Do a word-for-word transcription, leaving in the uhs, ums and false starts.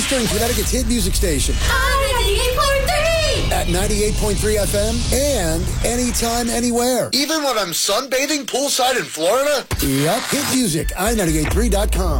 Eastern Connecticut's hit music station. ninety-eight point three! At ninety-eight point three F M and anytime, anywhere. Even when I'm sunbathing poolside in Florida? Yep. Hit music, I ninety-eight point three dot com.